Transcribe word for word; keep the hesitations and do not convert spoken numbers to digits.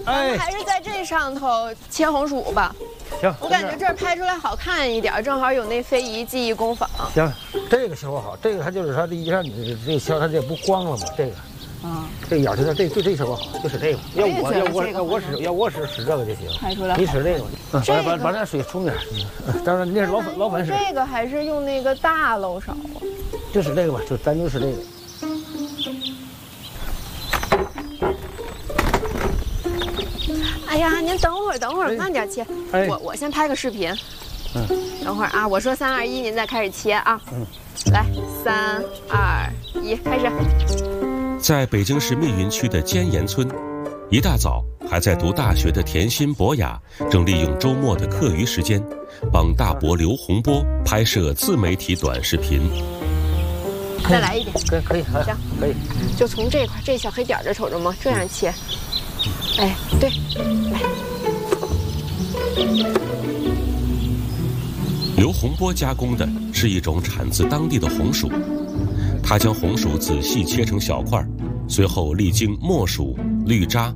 哎， 还是在这上头切红薯吧。 行， 我感觉这儿拍出来好看一点，正好有那非遗技艺工坊。 行，这个效果好，这个它就是它这一下你这个削它这不光了吗？这个。啊，这个咬起来，这这这效果好，就使这个。要我要我要我使要我使使这个就行。 拍出来。 你使这个，嗯，把把把那水冲点。当然那是老粉老粉使。 这个还是用那个大漏勺。 就使这个吧，就咱就使这个。 哎呀，您等会儿等会儿，慢点切。哎、我我先拍个视频。嗯。等会儿啊，我说三二一，您再开始切啊。嗯。来，三二一，开始。 在北京市密云区的尖岩村，一大早还在读大学的甜心博雅正利用周末的课余时间，帮大伯刘洪波拍摄自媒体短视频。 再来一点， 可以可以， 行， 可以。 就从这块，这小黑点儿瞅着吗？这样切。哎，对，来。 刘洪波加工的是一种产自当地的红薯。他将红薯仔细切成小块，随后历经磨薯、滤渣、